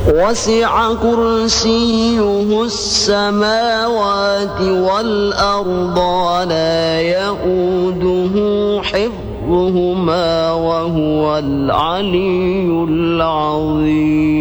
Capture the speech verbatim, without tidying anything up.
وسع كرسيه السماوات والأرض ولا يئوده حفظهما وهو العلي العظيم.